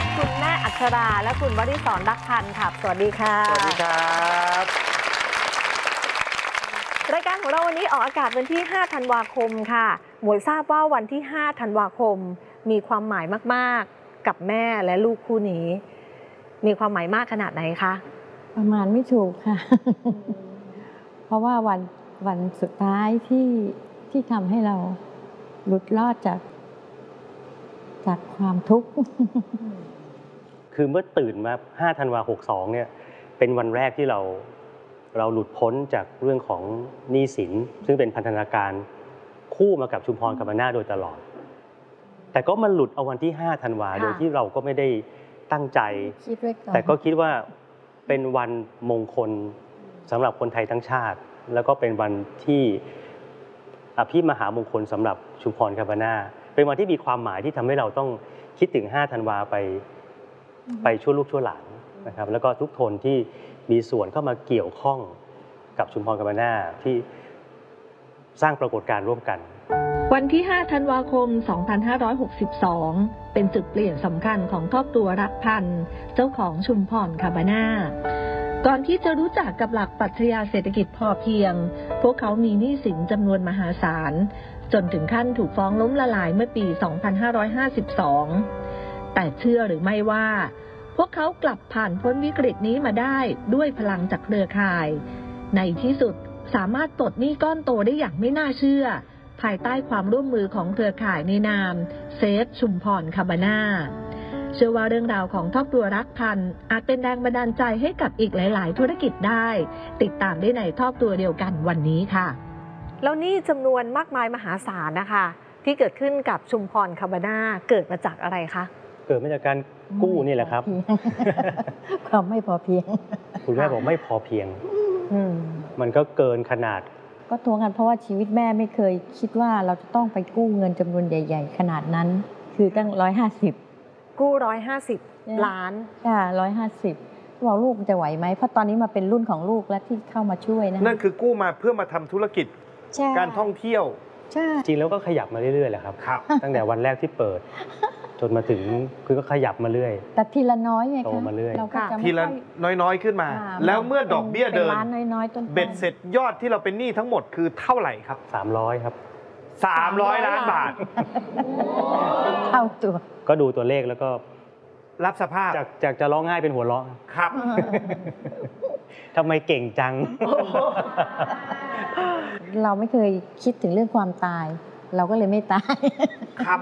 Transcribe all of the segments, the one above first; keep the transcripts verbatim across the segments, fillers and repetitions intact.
คุณแม่อัชราและคุณวริศรรักพันธ์ค่ะสวัสดีค่ะสวัสดีครับรายการของเราวันนี้ออกอากาศวันที่ ห้า ธันวาคมค่ะหมวยทราบว่าวันที่ ห้า ธันวาคมมีความหมายมากๆกับแม่และลูกคู่นี้ มีความหมายมากขนาดไหนคะประมาณไม่ถูกค่ะ เพราะว่าวันวันสุดท้ายที่ที่ทำให้เราหลุดรอดจากจากความทุกข์คือเมื่อตื่นมา ห้า ธันวาคม หกสอง เนี่ย เป็นวันแรกที่เราเราหลุดพ้นจากเรื่องของหนี้สินซึ่งเป็นพันธนาการคู่มากับชุมพรกับบรรณาโดยตลอด แต่ก็มาหลุดเอาวันที่ ห้า ธันวาโดยที่เราก็ไม่ได้ตั้งใจคิดไว้ก่อนแต่ก็คิดว่าเป็นวันมงคลสำหรับคนไทยทั้งชาติ แล้วก็เป็นวันที่อภิมหามงคลสำหรับชุมพรกับบรรณาเป็นวันที่มีความหมายที่ทำให้เราต้องคิดถึง ห้า ธันวาไปไปชั่วลูกชั่วหลานนะครับแล้วก็ทุกทนที่มีส่วนเข้ามาเกี่ยวข้องกับชุมพรกับบรรณาที่สร้างปรากฏการณ์ร่วมกันวันที่ ห้า ธันวาคม สองพันห้าร้อยหกสิบสอง เป็นจุดเปลี่ยนสำคัญของครอบครัวรักพันธ์เจ้าของชุมพรคาบาน่าก่อนที่จะรู้จักกับหลักปรัชญาเศรษฐกิจพอเพียงพวกเขามีหนี้สินจำนวนมหาศาลจนถึงขั้นถูกฟ้องล้มละลายเมื่อปี สองพันห้าร้อยห้าสิบสอง แต่เชื่อหรือไม่ว่าพวกเขากลับผ่านพ้นวิกฤตนี้มาได้ด้วยพลังจากเครือข่าย ในที่สุดสามารถปลดหนี้ก้อนโตได้อย่างไม่น่าเชื่อภายใต้ความร่วมมือของเครือข่ายในนามเซฟชุมพรคาบาน่าเชื่อว่าเรื่องราวของครอบครัวรักพันธ์อาจเป็นแรงบันดาลใจให้กับอีกหลายๆธุรกิจได้ติดตามได้ในครอบครัวเดียวกันวันนี้ค่ะแล้วนี่จำนวนมากมายมหาศาลนะคะที่เกิดขึ้นกับชุมพรคาบาน่าเกิดมาจากอะไรคะเกิดมาจากการกู้นี่แหละครับความไม่พอเพียงคุณแม่บอกไม่พอเพียงมันก็เกินขนาดก็ทวงกันเพราะว่าชีวิตแม่ไม่เคยคิดว่าเราจะต้องไปกู้เงินจำนวนใหญ่ๆขนาดนั้นคือตั้งร้อยห้าสิบกู้ร้อยห้าสิบล้านค่ะร้อยห้าสิบเราลูกจะไหวไหมเพราะตอนนี้มาเป็นรุ่นของลูกแล้วที่เข้ามาช่วยนะนั่นคือกู้มาเพื่อมาทำธุรกิจการท่องเที่ยวใช่จริงแล้วก็ขยับมาเรื่อยๆแหละครับตั้งแต่วันแรกที่เปิดจนมาถึงคือก็ขยับมาเรื่อยแต่ทีละน้อยไงคะโตมาเรื่อยเราก็จะทีละน้อยๆขึ้นมาแล้วเมื่อดอกเบี้ยเดินน้อยๆต้นเบ็ดเสร็จยอดที่เราเป็นหนี้ทั้งหมดคือเท่าไหร่ครับสามร้อยครับสามร้อยล้านบาทเท่าตัวก็ดูตัวเลขแล้วก็รับสภาพจากจากจะร้องไห้เป็นหัวเราะครับทำไมเก่งจังเราไม่เคยคิดถึงเรื่องความตายเราก็เลยไม่ตายครับ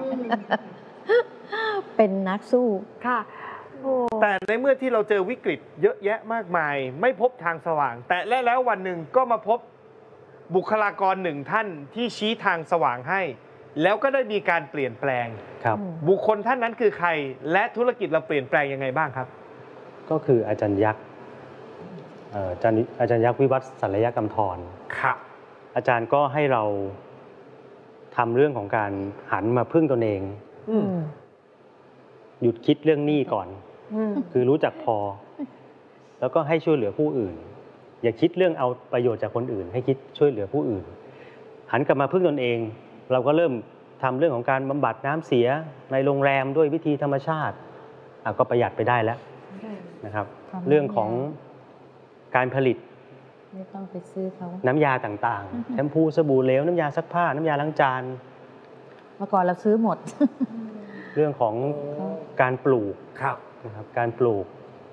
เป็นนักสู้ค่ะแต่ในเมื่อที่เราเจอวิกฤตเยอะแยะมากมายไม่พบทางสว่างแต่และแล้ววันหนึ่งก็มาพบบุคลากรหนึ่งท่านที่ชี้ทางสว่างให้แล้วก็ได้มีการเปลี่ยนแปลงครับบุคคลท่านนั้นคือใครและธุรกิจเราเปลี่ยนแปลงยังไงบ้างครับก็คืออาจารย์ยักษ์อาจารย์อาจารย์ยักษ์วิวัฒน์ศัลยกรรมธรครับอาจารย์ก็ให้เราทำเรื่องของการหันมาพึ่งตนเองหยุดคิดเรื่องหนี้ก่อนคือรู้จักพอแล้วก็ให้ช่วยเหลือผู้อื่นอย่าคิดเรื่องเอาประโยชน์จากคนอื่นให้คิดช่วยเหลือผู้อื่นหันกลับมาพึ่งตนเองเราก็เริ่มทำเรื่องของการบำบัดน้ำเสียในโรงแรมด้วยวิธีธรรมชาติก็ประหยัดไปได้แล้วนะครับเรื่องของการผลิตไม่ต้องไปซื้อเขาน้ำยาต่างๆแชมพูสบู่เหลวน้ำยาซักผ้าน้ำยาล้างจานเมื่อก่อนเราซื้อหมดเรื่องของการปลูกนะครับการปลูก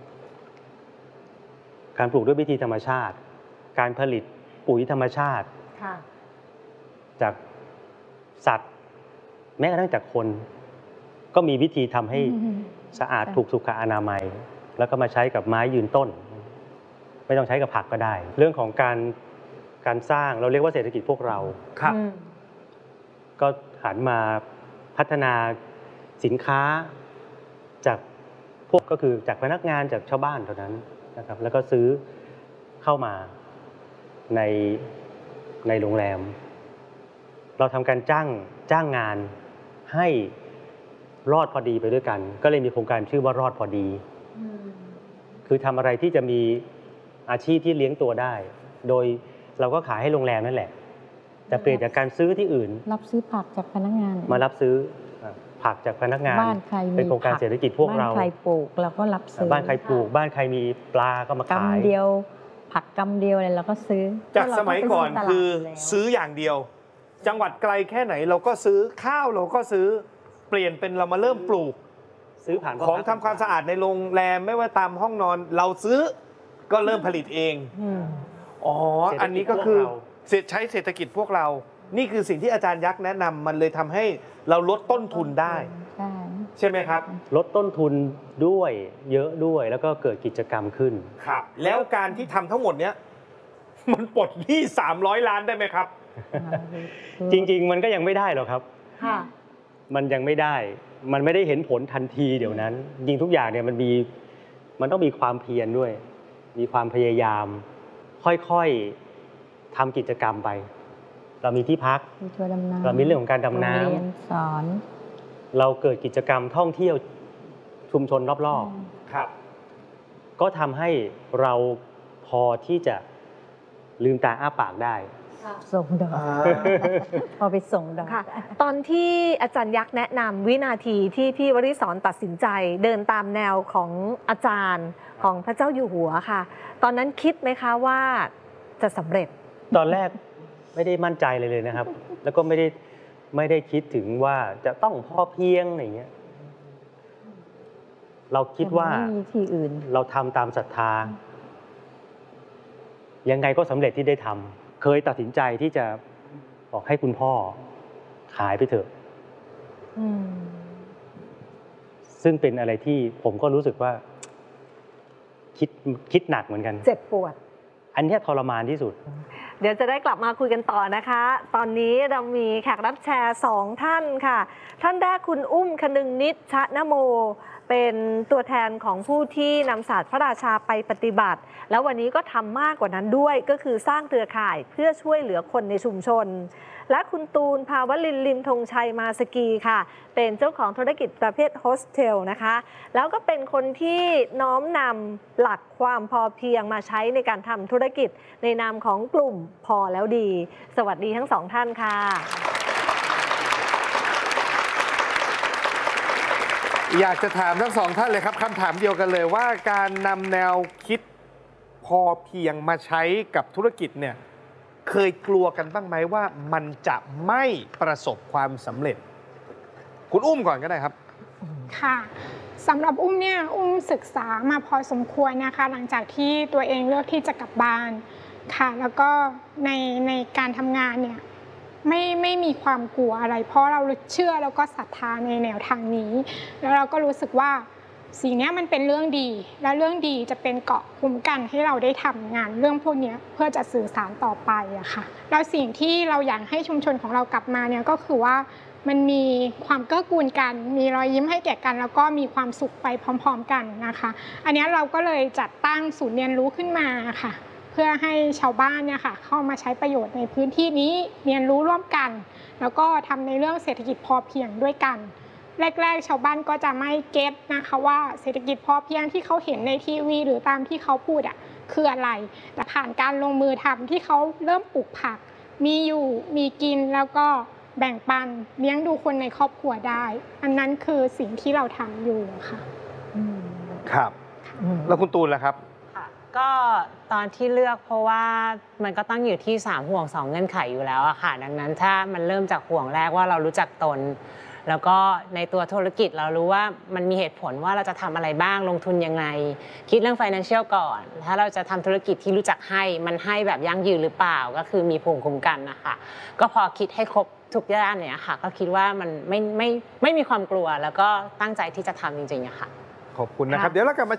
การปลูกด้วยวิธีธรรมชาติการผลิตปุ๋ยธรรมชาติจากสัตว์แม้กระทั่งจากคนก็มีวิธีทำให้สะอาดถูกสุขอนามัยแล้วก็มาใช้กับไม้ยืนต้นไม่ต้องใช้กับผักก็ได้เรื่องของการการสร้างเราเรียกว่าเศรษฐกิจพวกเราครับก็หันมาพัฒนาสินค้าจากพวกก็คือจากพนักงานจากชาวบ้านเท่านั้นนะครับแล้วก็ซื้อเข้ามาในในโรงแรมเราทำการจ้างจ้างงานให้รอดพอดีไปด้วยกันก็เลยมีโครงการชื่อว่ารอดพอดีคือทำอะไรที่จะมีอาชีพที่เลี้ยงตัวได้โดยเราก็ขายให้โรงแรมนั่นแหละแต่เปลี่ยนจากการซื้อที่อื่นรับซื้อผักจากพนักงานมารับซื้อผักจากพนักงานบ้านใครมีเป็นโครงการเศรษฐกิจพวกเราบ้านใครปลูกเราก็รับซื้อบ้านใครปลูกบ้านใครมีปลาก็มาขายกำเดียวผักกำเดียวอะไรเราก็ซื้อจากสมัยก่อนเพราะเราก็ไปคือซื้ตลาดแล้วซื้ออย่างเดียว จังหวัดไกลแค่ไหนเราก็ซื้อข้าวเราก็ซื้อเปลี่ยนเป็นเรามาเริ่มปลูกซื้อผ่านของทำความสะอาดในโรงแรมไม่ว่าตามห้องนอนเราซื้อก็เริ่มผลิตเองอืมอ๋อ อันนี้ก็คือใช้เศรษฐกิจพวกเรา นี่คือสิ่งที่อาจารย์ยักษ์แนะนำมันเลยทำให้เราลดต้นทุนได้ใช่ใช่ไหมครับลดต้นทุนด้วยเยอะด้วยแล้วก็เกิดกิจกรรมขึ้นครับ แล้วการที่ทำทั้งหมดเนี้ยมันปลดหนี้สามร้อยล้านได้ไหมครับจริง ๆ มันก็ยังไม่ได้หรอกครับค่ะมันยังไม่ได้ มันไม่ได้เห็นผลทันทีเดี๋ยวนั้น จริงทุกอย่างเนี่ยมันมีมันต้องมีความเพียรด้วย มีความพยายาม ค่อยๆทำกิจกรรมไป เรามีที่พักมีทัวร์ดำน้ำเรามีเรื่องของการดำน้ำโรงเรียนสอนเราเกิดกิจกรรมท่องเที่ยวชุมชนรอบครับๆ ก็ทำให้เราพอที่จะลืมตาอ้าปากได้ส่งดอก พอไปส่งดอกค่ะ ตอนที่อาจารย์ยักษ์แนะนำวินาทีที่พี่วริศรตัดสินใจเดินตามแนวของอาจารย์ของพระเจ้าอยู่หัวค่ะ ตอนนั้นคิดไหมคะว่าจะสำเร็จตอนแรกไม่ได้มั่นใจเลยเลยนะครับ แล้วก็ไม่ได้ไม่ได้คิดถึงว่าจะต้องพอเพียงอะไรเงี้ย เราคิดว่าไม่มีที่อื่นเราทำตามศรัทธา ยังไงก็สำเร็จที่ได้ทำเคยตัดสินใจที่จะบอกให้คุณพ่อขายไปเถอะอืมซึ่งเป็นอะไรที่ผมก็รู้สึกว่า คิดคิดหนักเหมือนกันเจ็บปวดอันเนี้ยทรมานที่สุดเดี๋ยวจะได้กลับมาคุยกันต่อนะคะ ตอนนี้เรามีแขกรับแชร์สองท่านค่ะ ท่านแรกคุณอุ้มคนึงนิจชนโม เป็นตัวแทนของผู้ที่นำศาสตร์พระราชาไปปฏิบัติ แล้ววันนี้ก็ทำมากกว่านั้นด้วย ก็คือสร้างเครือข่ายเพื่อช่วยเหลือคนในชุมชน และคุณตูนภาวลินลิมธงชัยมาสกีค่ะ เป็นเจ้าของธุรกิจประเภทโฮสเทลนะคะ แล้วก็เป็นคนที่น้อมนำหลักความพอเพียงมาใช้ในการทำธุรกิจในนามของกลุ่มพอแล้วดี สวัสดีทั้งสองท่านค่ะอยากจะถามทั้งสองท่านเลยครับคำถามเดียวกันเลยว่าการนำแนวคิดพอเพียงมาใช้กับธุรกิจเนี่ยเคยกลัวกันบ้างไหมว่ามันจะไม่ประสบความสำเร็จ คุณอุ้มก่อนก็ได้ครับค่ะสำหรับอุ้มเนี่ยอุ้มศึกษามาพอสมควรนะคะ หลังจากที่ตัวเองเลือกที่จะกลับบ้านค่ะแล้วก็ในในการทำงานเนี่ยไม่ไม่มีความกลัวอะไร เพราะเราเชื่อแล้วก็ศรัทธาในแนวทางนี้ แล้วเราก็รู้สึกว่าสิ่งนี้มันเป็นเรื่องดี และเรื่องดีจะเป็นเกราะคุ้มกันให้เราได้ทำงานเรื่องพวกนี้เพื่อจะสื่อสารต่อไปอะค่ะแล้วสิ่งที่เราอยากให้ชุมชนของเรากลับมาเนี่ยก็คือว่ามันมีความเกื้อกูลกัน มีรอยยิ้มให้แก่กัน แล้วก็มีความสุขไปพร้อมๆกันนะคะ อันนี้เราก็เลยจัดตั้งศูนย์เรียนรู้ขึ้นมาค่ะ เพื่อให้ชาวบ้านเนี่ยค่ะเข้ามาใช้ประโยชน์ในพื้นที่นี้เรียนรู้ร่วมกัน แล้วก็ทำในเรื่องเศรษฐกิจพอเพียงด้วยกันแรกๆชาวบ้านก็จะไม่เก็ตนะคะว่าเศรษฐกิจพอเพียงที่เขาเห็นในทีวีหรือตามที่เขาพูดอ่ะคืออะไรแต่ผ่านการลงมือทำที่เขาเริ่มปลูกผักมีอยู่มีกินแล้วก็แบ่งปันเลี้ยงดูคนในครอบครัวได้อันนั้นคือสิ่งที่เราทำอยู่ค่ะครับ แล้วคุณตูนล่ะครับค่ะก็ตอนที่เลือกเพราะว่ามันก็ตั้งอยู่ที่สามห่วงสองเงื่อนไขอยู่แล้วอะค่ะดังนั้นถ้ามันเริ่มจากห่วงแรกว่าเรารู้จักตน แล้วก็ในตัวธุรกิจเรารู้ว่ามันมีเหตุผลว่าเราจะทำอะไรบ้างลงทุนยังไงคิดเรื่อง financial ก่อนถ้าเราจะทำธุรกิจที่รู้จักให้มันให้แบบยั่งยืนหรือเปล่าก็คือมีภูมิคุ้มกันนะคะก็พอคิดให้ครบทุกด้านเนี่ยค่ะก็คิดว่ามันไม่ไม่ไม่มีความกลัวแล้วก็ตั้งใจที่จะทำจริงๆอะค่ะขอบคุณนะครับ เดี๋ยวเรากลับมา